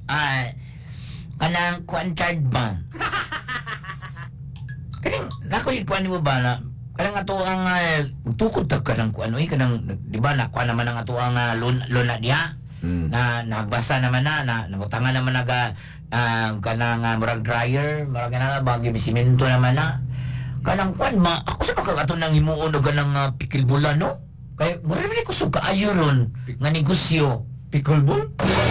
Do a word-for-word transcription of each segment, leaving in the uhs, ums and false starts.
Ah, kanang kuan charge ba? Kanang nakoy kuan mo ba na kanang ato ang uh, tukod tag kanang kuan oy kanang di ba na kuan naman ang ato ang uh, luna, luna diha. Hmm. Na nagbasa naman na na nabutangan naman naga uh, kanang uh, murag dryer, murag na bagyo simento naman na. Kanang kuan ma ako sa pagkakato nang himuon og kanang uh, pikil bulan no. Kay murag man ko suka ayo ron nga negosyo. Pickleball?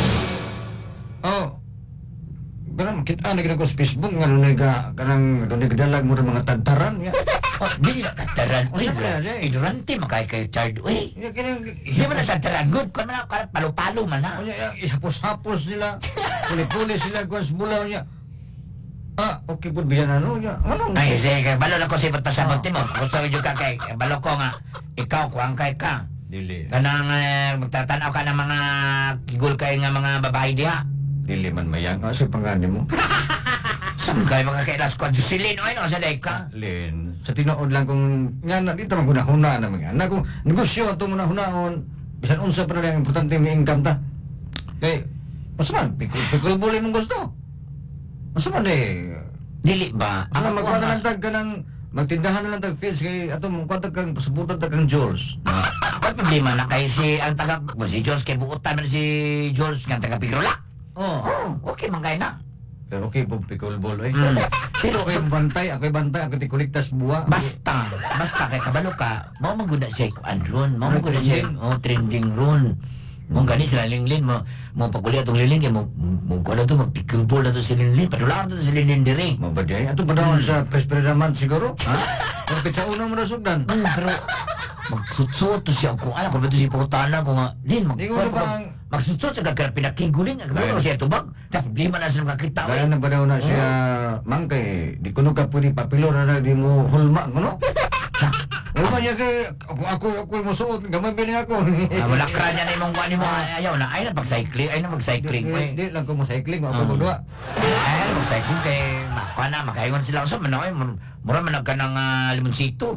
Oh. Ganun, kita na ko sa Facebook nga nung naga, kanang nung nagdalag mo rin mga tagtaran. Ya. Oh, di na tataran. Uy, Usa bra. pa na, eh. Ignorante makay kay Chard. Uy, Ya, kanang, di man na tataran. Good. Kung man na palo-palo man na. Kanya, ihapos-hapos nila. Puli-puli sila kung sa bulaw niya. Ah, okay po, biyan ano niya. Ano? Ay, sige. Balo na ko si pasabot mo. Gusto ko juga kay. Balo ko nga. Ikaw, kuang kay ka. Dili. Kanang eh, magtatanaw ka ng mga kigol kay nga mga babae diha. Dili man mayang. Ah, sa pangani mo. Saan kayo mga kailas ko? Jusilin, o ano, sa day ka? Len, sa tinood lang kung nga na dito maguna-huna na mga anak kung negosyo ato muna hunaon bisan unsa pa na lang importante may income ta. Kay unsa man pikul pikul buli mong gusto. Unsa man eh Dili ba? ano Ako magkuha na nga- lang tag kanang magtindahan na lang tag fields kay ato mong kuha tag kang pasabutan tag kang Jules. Ang problema na kay si ang taga well, si George kay buutan man si George nga taga Pigrola. Oh, Oh, okay man kay na. pero okay po pikul ball eh. Mm. Pero ako yung bantay, ako yung bantay, ako yung kuliktas buwa. Basta, basta kay kabalo ka, mo maguna siya kuan ron, mo maguna siya oh trending ron. Mo gani sila linglin mo mo paguli atong liling kay mo mo ko na to magpikilbol na to si linglin, padula to si linglin diri. Mabaday. Ato pa daw sa Presperida man siguro. Ha? Kung pitsa una mo na sugdan. Mm, pero magsutsot to siya kung ano kung ba to si putana ko nga din mag Di ko na bang- magsutsot sa kagkar pinakiguling ang Ayun. kabalo siya tubag. Ta problema na sila makita. Kaya na ba daw na siya, mang kay, di ko ka pwede papilo na na di mo hulma, ano? Hulma niya kay, ako, ako, ako yung musuot, gamay bilhin ako. Ah, wala ka niya na imong kuan mo ayaw na ay na pag-cycling ay na mag-cycling Di, ko di lang ko mo cycling, ako Ah. magdua. Ay, mag-cycling kay maka na, makaingon sila sa manoy, mura man nagka ng uh, limonsito.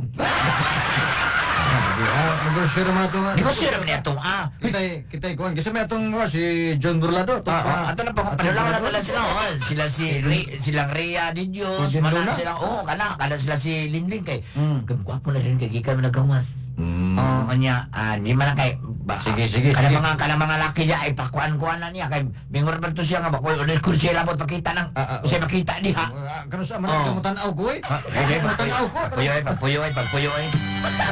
Ah, negosyo naman ito nga. Di ko sure man ito, ah. Kitay, kitay kuhan. Kasi may atong nga, si John Burlado. Ah, ah, ato na pa, panulangan na sila sila, oh. Sila si Ray, silang Rhea Di Dios, Si mana Luna? silang, oh, kana, kana sila si Linling kay. Mm. Gagwapo na rin kay gikan man nagawas. Mm. Oh, kanya, ah, di man na kay, ba, Sige, sige, kada sige. mga, kada mga laki niya, ay pakuan-kuan na niya, kay, bingor ba ito siya nga, bakoy, ulit ko siya labot, pakita ng, Ah, ah, usay makita diha. Ah, Kano sa Oh. man, oh. Tanaw ko eh. Ah, eh, eh, Tanaw ko. Pagpuyoy, pagpuyoy, pagpuyoy.